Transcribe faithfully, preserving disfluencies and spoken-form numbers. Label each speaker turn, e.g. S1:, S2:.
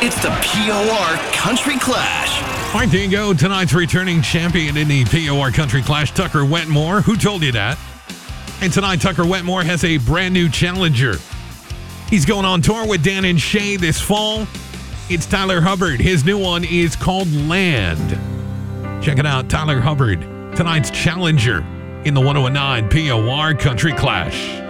S1: It's the P O R Country Clash.
S2: All right, there you go. Tonight's returning champion in the P O R Country Clash, Tucker Wetmore. Who told you that? And tonight, Tucker Wetmore has a brand new challenger. He's going on tour with Dan and Shay this fall. It's Tyler Hubbard. His new one is called Land. Check it out, Tyler Hubbard, tonight's challenger in the one oh nine P O R Country Clash.